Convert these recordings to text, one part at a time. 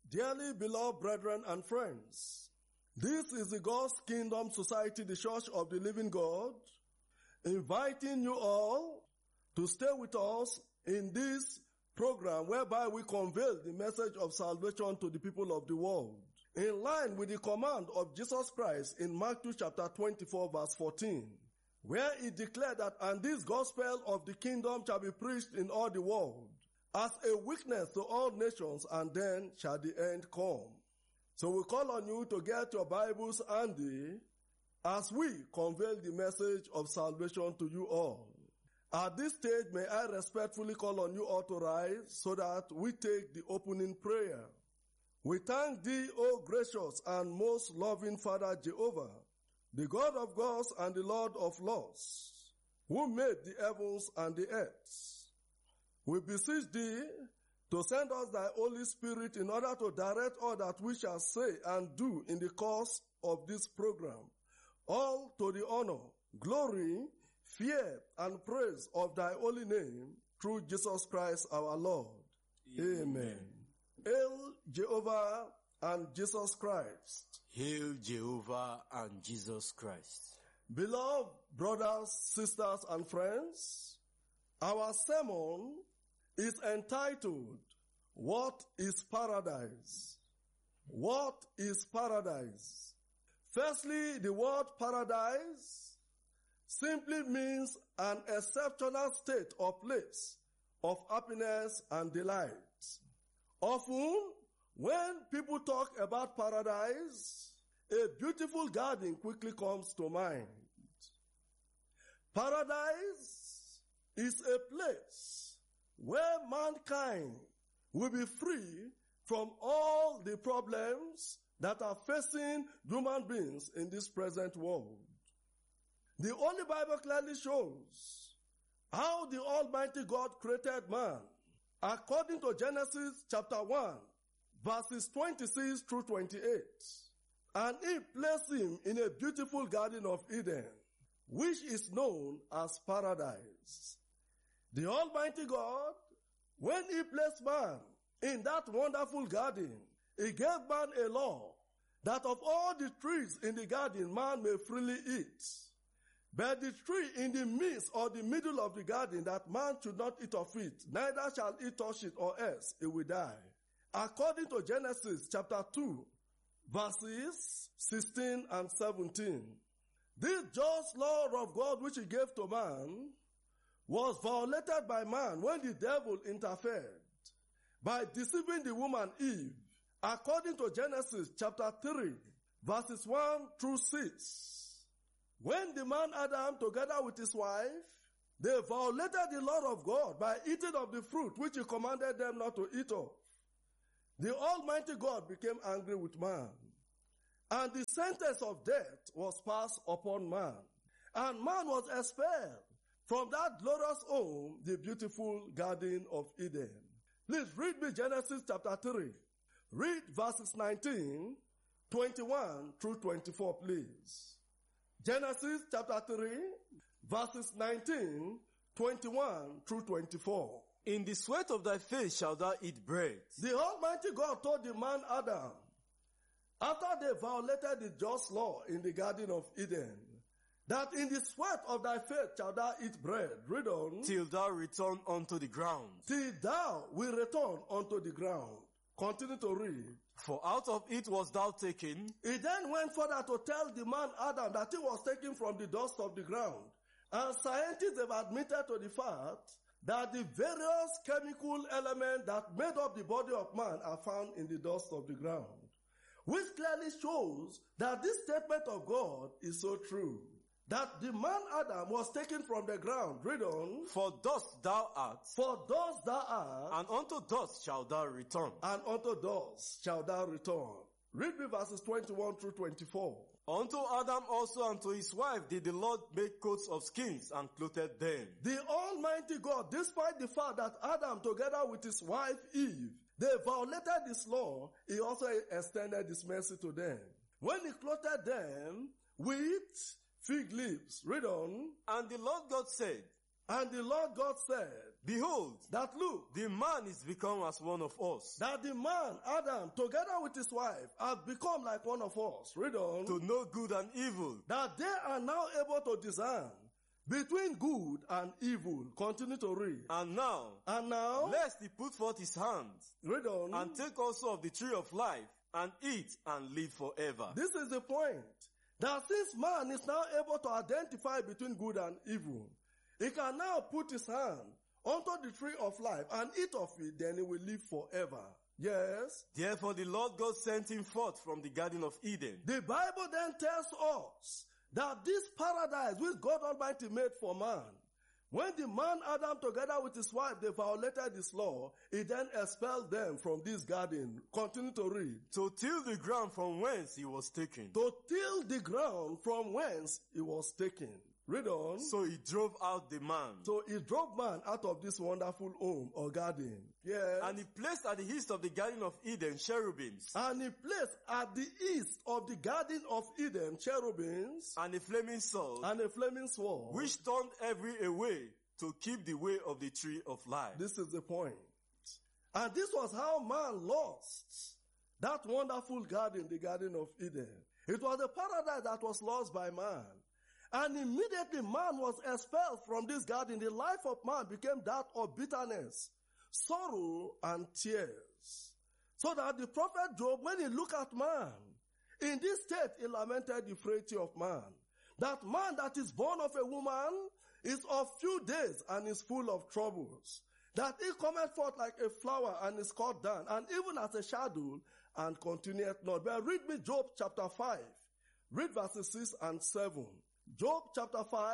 Dearly beloved brethren and friends, this is the God's Kingdom Society, the Church of the Living God, inviting you all to stay with us in this program whereby we convey the message of salvation to the people of the world, in line with the command of Jesus Christ in Matthew chapter 24 verse 14, where he declared that, and this gospel of the kingdom shall be preached in all the world, as a witness to all nations, and then shall the end come. So we call on you to get your Bibles handy as we convey the message of salvation to you all. At this stage, may I respectfully call on you all to rise so that we take the opening prayer. We thank thee, O gracious and most loving Father Jehovah, the God of gods and the Lord of lords, who made the heavens and the earth. We beseech thee to send us thy Holy Spirit in order to direct all that we shall say and do in the course of this program, all to the honor, glory, fear, and praise of thy holy name, through Jesus Christ our Lord. Amen. Hail Jehovah and Jesus Christ. Hail Jehovah and Jesus Christ. Beloved brothers, sisters, and friends, our sermon is entitled, What is Paradise? What is paradise? Firstly, the word paradise simply means an exceptional state or place of happiness and delight. Often, when people talk about paradise, a beautiful garden quickly comes to mind. Paradise is a place where mankind will be free from all the problems that are facing human beings in this present world. The Holy Bible clearly shows how the Almighty God created man. According to Genesis chapter 1, verses 26 through 28, and he placed him in a beautiful garden of Eden, which is known as paradise. The Almighty God, when he placed man in that wonderful garden, he gave man a law that of all the trees in the garden man may freely eat. But the tree in the midst or the middle of the garden that man should not eat of it, neither shall he touch it, or else he will die. According to Genesis chapter 2, verses 16 and 17. This just law of God which he gave to man was violated by man when the devil interfered by deceiving the woman Eve, according to Genesis chapter 3, verses 1 through 6. When the man Adam, together with his wife, they violated the law of God by eating of the fruit which he commanded them not to eat of, the Almighty God became angry with man, and the sentence of death was passed upon man, and man was expelled from that glorious home, the beautiful garden of Eden. Please read me Genesis chapter 3. Read verses 19, 21 through 24, please. Genesis chapter 3, verses 19, 21 through 24. In the sweat of thy face shalt thou eat bread. The Almighty God told the man Adam, after they violated the just law in the garden of Eden, that in the sweat of thy face shalt thou eat bread. Read on. Till thou return unto the ground. Till thou will return unto the ground. Continue to read. For out of it was thou taken. He then went further to tell the man Adam that he was taken from the dust of the ground. And scientists have admitted to the fact that the various chemical elements that made up the body of man are found in the dust of the ground. Which clearly shows that this statement of God is so true. That the man Adam was taken from the ground. Read on. For dust thou art. For dust thou art. And unto dust shalt thou return. And unto dust shalt thou return. Read me verses 21 through 24. Unto Adam also and to his wife did the Lord make coats of skins and clothed them. The Almighty God, despite the fact that Adam together with his wife Eve, they violated this law, he also extended his mercy to them. When he clothed them with fig leaves. Read on. And the Lord God said, And the Lord God said, Behold, that look, the man is become as one of us, that the man, Adam, together with his wife, have become like one of us. Read on. to know good and evil. That they are now able to discern between good and evil. Continue to read. And now, lest he put forth his hands, read on. and take also of the tree of life, and eat and live forever. This is the point. That since man is now able to identify between good and evil, he can now put his hand onto the tree of life and eat of it, then he will live forever. Yes? Therefore the Lord God sent him forth from the Garden of Eden. The Bible then tells us that this paradise which God Almighty made for man, when the man Adam together with his wife, they violated this law, he then expelled them from this garden. Continue to read. To till the ground from whence he was taken. To till the ground from whence he was taken. Read on. So he drove out the man. So he drove man out of this wonderful home or garden. Yes. And he placed at the east of the Garden of Eden cherubims. And he placed at the east of the Garden of Eden cherubims. And a flaming sword. And a flaming sword. Which turned every away to keep the way of the tree of life. This is the point. And this was how man lost that wonderful garden, the Garden of Eden. It was a paradise that was lost by man. And immediately man was expelled from this garden. The life of man became that of bitterness, sorrow, and tears. So that the prophet Job, when he looked at man, in this state he lamented the frailty of man. That man that is born of a woman is of few days and is full of troubles. That he cometh forth like a flower and is cut down, and even as a shadow, and continueth not. But read me Job chapter 5. Read verses 6 and 7. Job chapter 5,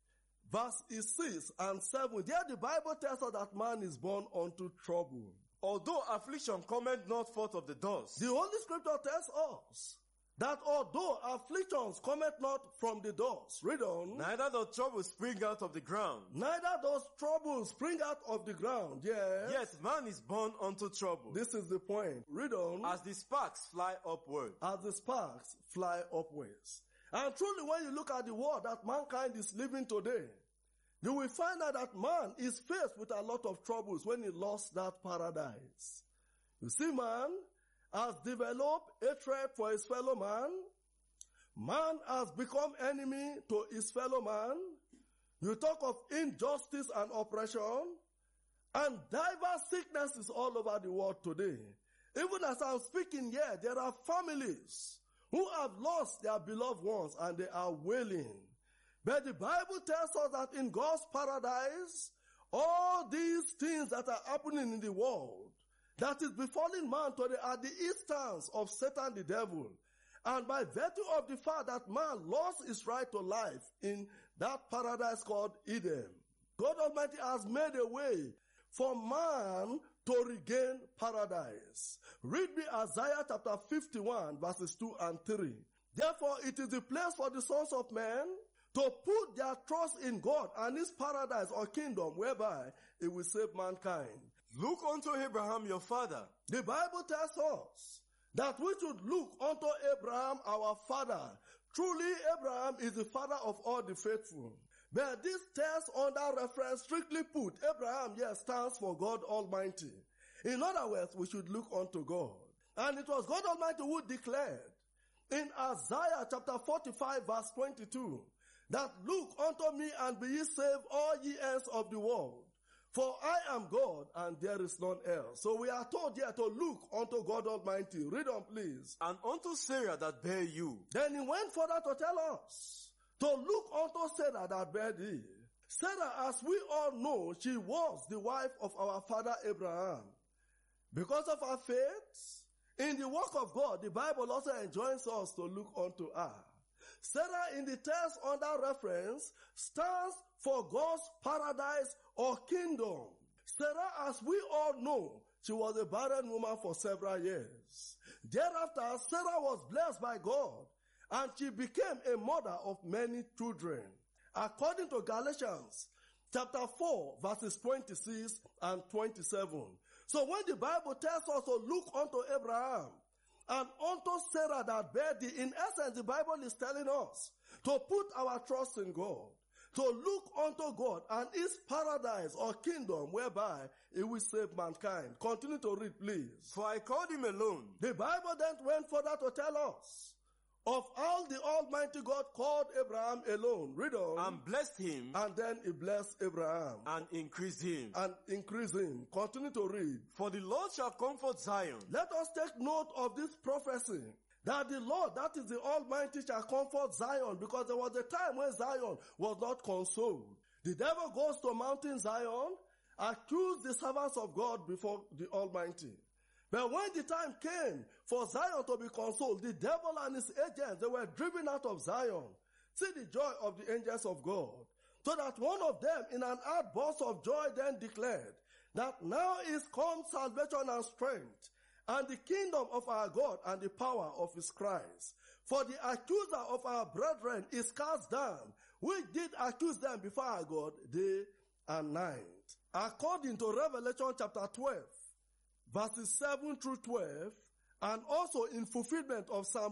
verse 6 and 7. There the Bible tells us that man is born unto trouble. Although affliction cometh not forth of the dust. The Holy Scripture tells us that although afflictions cometh not from the dust. Read on. Neither does trouble spring out of the ground. Neither does trouble spring out of the ground. Yes. Yes, man is born unto trouble. This is the point. Read on. As the sparks fly upward. As the sparks fly upwards. And truly when you look at the world that mankind is living today, you will find out that man is faced with a lot of troubles when he lost that paradise. You see, man has developed hatred for his fellow man. Man has become enemy to his fellow man. You talk of injustice and oppression and diverse sicknesses all over the world today. Even as I'm speaking here, there are families who have lost their beloved ones and they are wailing. But the Bible tells us that in God's paradise, all these things that are happening in the world, that is befalling man today, are the instance of Satan the devil. And by virtue of the fact that man lost his right to life in that paradise called Eden, God Almighty has made a way for man to regain paradise. Read me Isaiah chapter 51 verses 2 and 3. Therefore it is the place for the sons of men to put their trust in God and his paradise or kingdom whereby it will save mankind. Look unto Abraham your father. The Bible tells us that we should look unto Abraham our father. Truly Abraham is the father of all the faithful. But this text under reference, strictly put, Abraham, yes, stands for God Almighty. In other words, we should look unto God. And it was God Almighty who declared in Isaiah chapter 45 verse 22 that look unto me and be ye saved all ye ends of the world. For I am God and there is none else. So we are told here to look unto God Almighty. Read on please. And unto Sarah that bare you. Then he went further to tell us to look unto Sarah that bare thee. Sarah, as we all know, she was the wife of our father Abraham. Because of her faith in the work of God, the Bible also enjoins us to look unto her. Sarah in the text under reference stands for God's paradise or kingdom. Sarah, as we all know, she was a barren woman for several years. Thereafter, Sarah was blessed by God and she became a mother of many children. According to Galatians chapter 4 verses 26 and 27. So when the Bible tells us to look unto Abraham and unto Sarah that bare thee, in essence the Bible is telling us to put our trust in God. to look unto God and his paradise or kingdom whereby he will save mankind. Continue to read, please. For I called him alone. The Bible then went further to tell us of how the Almighty God called Abraham alone. Read on. And blessed him. And then he blessed Abraham. And increased him. And increased him. Continue to read. For the Lord shall comfort Zion. Let us take note of this prophecy. That the Lord, that is the Almighty, shall comfort Zion, because there was a time when Zion was not consoled. The devil goes to Mountain Zion, accused the servants of God before the Almighty. But when the time came for Zion to be consoled, the devil and his agents, they were driven out of Zion. See the joy of the angels of God. So that one of them in an outburst of joy then declared that now is come salvation and strength, and the kingdom of our God and the power of his Christ. For the accuser of our brethren is cast down, which did accuse them before our God day and night. According to Revelation chapter 12, verses 7 through 12, and also in fulfillment of Psalm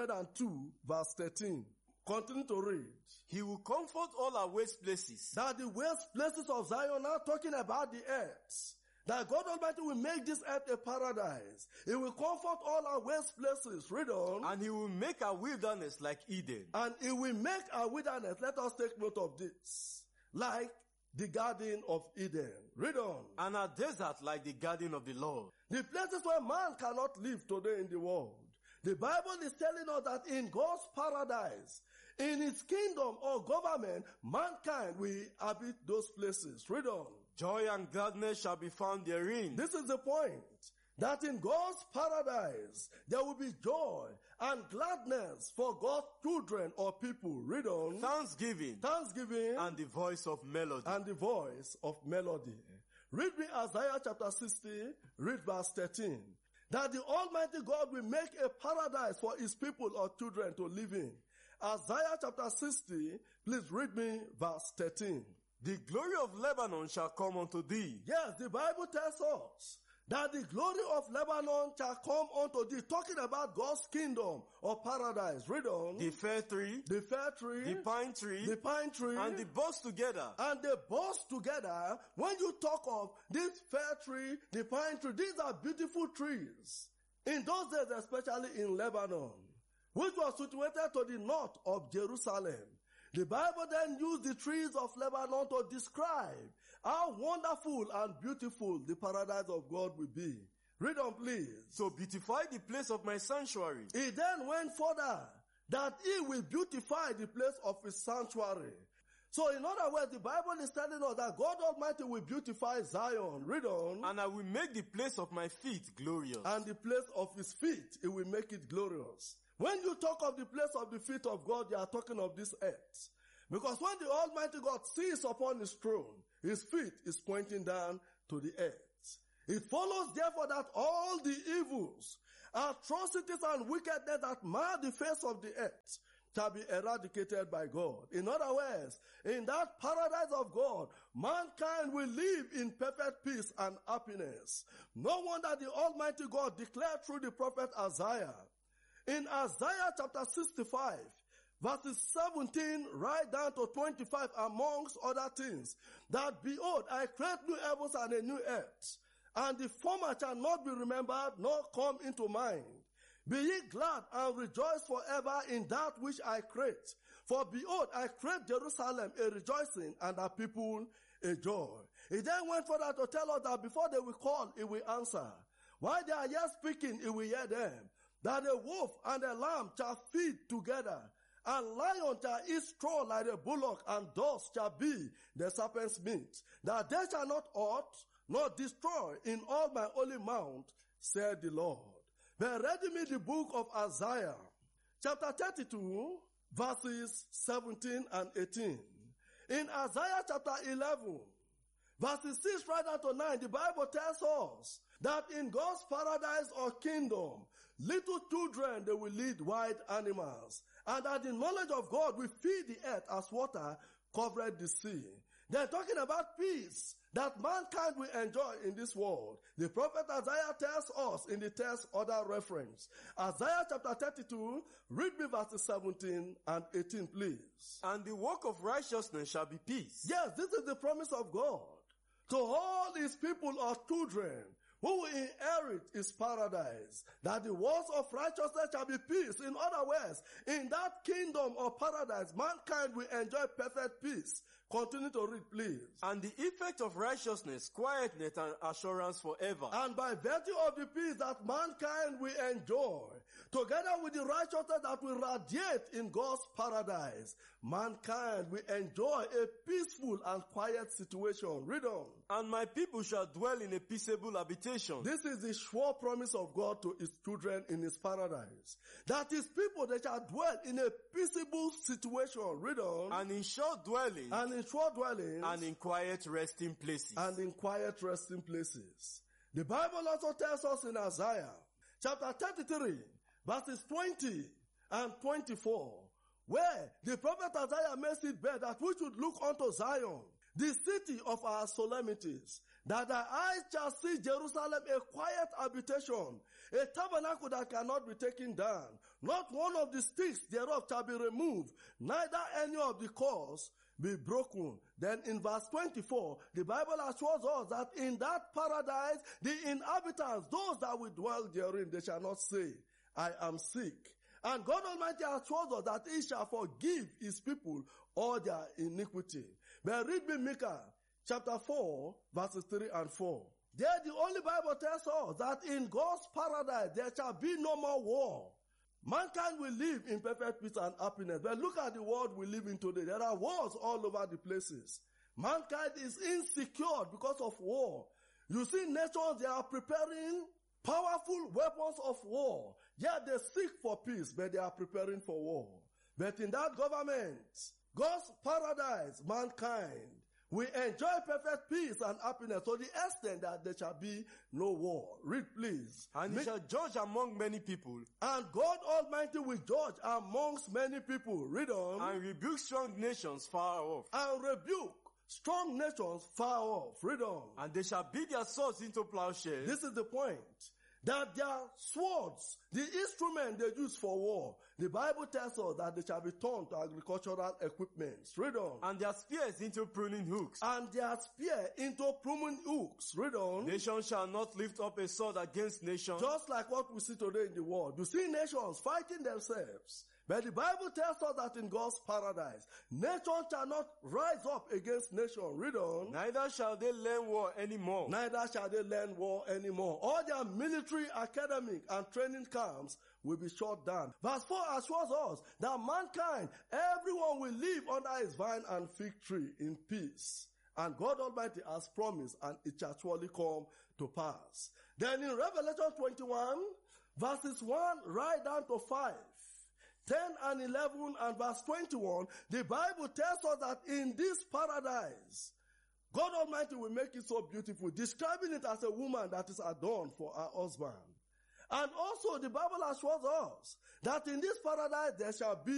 102, verse 13. Continue to read. He will comfort all our waste places. That the waste places of Zion, now talking about the earth, that God Almighty will make this earth a paradise. He will comfort all our waste places. Read on. And he will make our wilderness like Eden. And he will make our wilderness, let us take note of this, like the garden of Eden. Read on. And our desert like the garden of the Lord. The places where man cannot live today in the world. The Bible is telling us that in God's paradise, in his kingdom or government, mankind will inhabit those places. Read on. Joy and gladness shall be found therein. This is the point. That in God's paradise, there will be joy and gladness for God's children or people. Read on. Thanksgiving. Thanksgiving. And the voice of melody. And the voice of melody. Read me Isaiah chapter 60, read verse 13. That the Almighty God will make a paradise for his people or children to live in. Isaiah chapter 60, please read me verse 13. The glory of Lebanon shall come unto thee. Yes, the Bible tells us that the glory of Lebanon shall come unto thee. Talking about God's kingdom or paradise. Read on. The fair tree. The fair tree. The pine tree. The pine tree. And the boss together. And they burst together. When you talk of this fair tree, the pine tree, these are beautiful trees. In those days, especially in Lebanon, which was situated to the north of Jerusalem. The Bible then used the trees of Lebanon to describe how wonderful and beautiful the paradise of God will be. Read on, please. So beautify the place of my sanctuary. He then went further, that he will beautify the place of his sanctuary. So in other words, the Bible is telling us that God Almighty will beautify Zion. Read on. And I will make the place of my feet glorious. And the place of his feet, he will make it glorious. When you talk of the place of the feet of God, you are talking of this earth. Because when the Almighty God sits upon his throne, his feet is pointing down to the earth. It follows therefore that all the evils, atrocities and wickedness that mar the face of the earth shall be eradicated by God. In other words, in that paradise of God, mankind will live in perfect peace and happiness. No wonder the Almighty God declared through the prophet Isaiah, in Isaiah chapter 65, verses 17 right down to 25, amongst other things, that behold, I create new heavens and a new earth, and the former shall not be remembered, nor come into mind. Be ye glad and rejoice forever in that which I create. For behold, I create Jerusalem a rejoicing, and a people a joy. He then went further to tell us that before they will call, he will answer. While they are yet speaking, he will hear them. That a wolf and a lamb shall feed together, and lion shall eat straw like a bullock, and dust shall be the serpent's meat. That they shall not hurt, nor destroy in all my holy mount, said the Lord. But read me the book of Isaiah, chapter 32, verses 17 and 18. In Isaiah chapter 11, verses 6 right down to 9, the Bible tells us that in God's paradise or kingdom, little children, they will lead wild animals, and that the knowledge of God will feed the earth as water covered the sea. They're talking about peace that mankind will enjoy in this world. The prophet Isaiah tells us in the text other reference. Isaiah chapter 32, read me verses 17 and 18, please. And the work of righteousness shall be peace. Yes, this is the promise of God. To all his people or children who will inherit his paradise, that the works of righteousness shall be peace. In other words, in that kingdom or paradise, mankind will enjoy perfect peace. Continue to read, please. And the effect of righteousness, quietness and assurance forever. And by virtue of the peace that mankind will enjoy, together with the righteousness that will radiate in God's paradise, mankind will enjoy a peaceful and quiet situation. Read on. And my people shall dwell in a peaceable habitation. This is the sure promise of God to his children in his paradise. That his people, they shall dwell in a peaceable situation. Read on. And in sure dwelling. And in sure dwellings. And in quiet resting places. And in quiet resting places. The Bible also tells us in Isaiah chapter 33, verses 20 and 24, where the prophet Isaiah makes it better that we should look unto Zion, the city of our solemnities, that the eyes shall see Jerusalem a quiet habitation, a tabernacle that cannot be taken down. Not one of the sticks thereof shall be removed, neither any of the cords be broken. Then in verse 24, the Bible assures us that in that paradise, the inhabitants, those that will dwell therein, they shall not say, I am sick. And God Almighty assures us that he shall forgive his people all their iniquity. But read me Micah chapter 4, verses 3 and 4. There the only Bible tells us that in God's paradise there shall be no more war. Mankind will live in perfect peace and happiness. But look at the world we live in today. There are wars all over the places. Mankind is insecure because of war. You see nations, they are preparing powerful weapons of war. Yeah, they seek for peace, but they are preparing for war. But in that government, God's paradise, mankind will enjoy perfect peace and happiness to the extent that there shall be no war. Read, please. And he shall judge among many people. And God Almighty will judge amongst many people. Read on. And rebuke strong nations far off. And rebuke strong nations far off. Read on. And they shall beat their swords into plowshares. This is the point. That their swords, the instrument they use for war, the Bible tells us that they shall be turned to agricultural equipments. Read on. And their spears into pruning hooks. And their spear into pruning hooks. Read on. Nation shall not lift up a sword against nation. Just like what we see today in the world. You see nations fighting themselves. But the Bible tells us that in God's paradise, nation shall not rise up against nation. Read on. Neither shall they learn war anymore. Neither shall they learn war anymore. All their military, academic, and training camps will be shut down. Verse 4 assures us that mankind, everyone will live under his vine and fig tree in peace. And God Almighty has promised, and it shall surely come to pass. Then in Revelation 21, verses 1 right down to 5, 10 and 11 and verse 21, the Bible tells us that in this paradise, God Almighty will make it so beautiful, describing it as a woman that is adorned for her husband. And also the Bible assures us that in this paradise there shall be